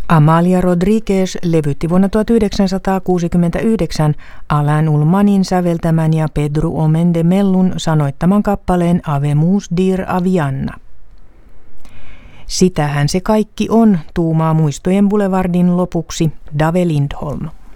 Amalia Rodriguez levytti vuonna 1969 Alan Ulmanin säveltämän ja Pedro Omen de Mellun sanoittaman kappaleen Avemus dir Avianna. Sitähän se kaikki on, tuumaa Muistojen Boulevardin lopuksi Dave Lindholm.